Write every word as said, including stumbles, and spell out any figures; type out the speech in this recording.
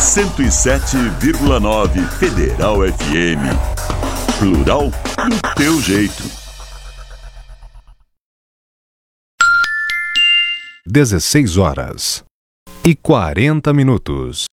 cento e sete vírgula nove Federal F M. Plural do teu jeito. dezesseis horas e quarenta minutos.